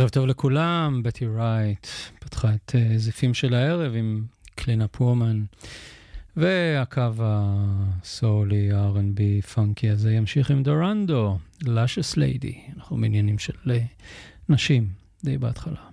ערב טוב לכולם, בטי רייט פתחה את זיפים של הערב עם קלינה פורמן, והקו הסולי, R&B פאנקי הזה ימשיך עם דורנדו, Luscious Lady. אנחנו בעניינים של נשים די בהתחלה.